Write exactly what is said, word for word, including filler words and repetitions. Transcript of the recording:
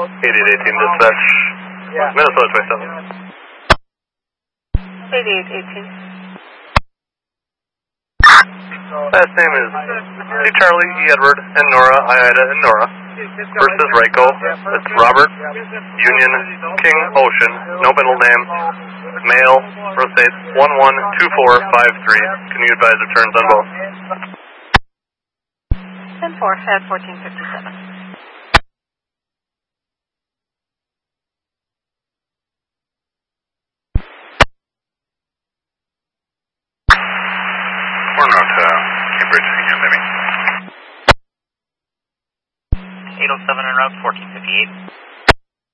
eighty-eight eighteen dispatch, Minnesota twenty-seven. eighty-eight eighteen. Last name is C. Charlie, E. Edward, and Nora, I. Ida, and Nora. First is Reiko, that's Robert, Union, King, Ocean, no middle name, male, birth date one one two four five three. Can you advise returns on both? ten four, F A D fourteen fifty-seven. Corner out to Cambridge, again, maybe. eight oh seven en route, fourteen fifty-eight.